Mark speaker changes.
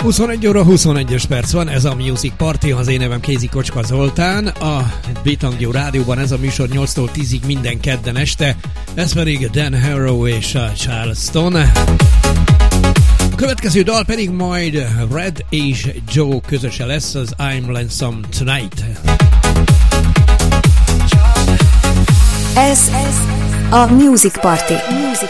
Speaker 1: 21 óra 21 perc van, ez a Music Party, az én nevem Kézi Kocska Zoltán, a Beatangyó rádióban ez a műsor 8-tól 10-ig minden kedden este, ez pedig Dan Harrow és a Charleston. A következő dal pedig majd Red és Joe közöse lesz, az I'm Lonesome Tonight.
Speaker 2: Ez a Music Party.